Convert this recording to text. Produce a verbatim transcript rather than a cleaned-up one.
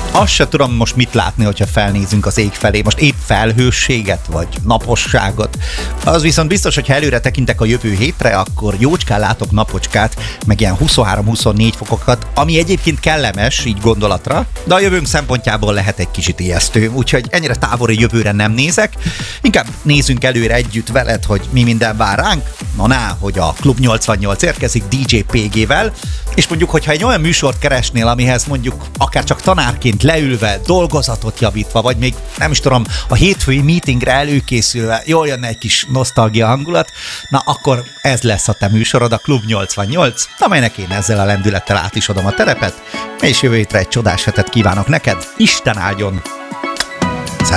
Azt se tudom most mit látni, hogyha felnézünk az ég felé. Most épp felhősséget, vagy naposságot. Az viszont biztos, hogy ha előre tekintek a jövő hétre, akkor jócskán látok napocskát, meg ilyen huszonhárom-huszonnégy fokokat, ami egyébként kellemes, így gondolatra, de a jövőnk szempontjából lehet egy kicsit ijesztő, úgyhogy ennyire távoli jövőre nem nézek. Inkább nézzünk előre együtt veled, hogy mi minden vár ránk. Na ná, hogy a Klub nyolcvannyolc érkezik dé dzsé pé gével, és mondjuk, hogyha egy olyan műsort keresnél, amihez mondjuk akár csak tanárként leülve, dolgozatot javítva, vagy még nem is tudom, a hétfői meetingre előkészülve jól jönne egy kis nosztalgia hangulat, na akkor ez lesz a te műsorod, a Klub nyolcvannyolc, amelynek én ezzel a lendülettel át is adom a terepet, és jövő hétre egy csodás hetet kívánok neked, Isten áldjon!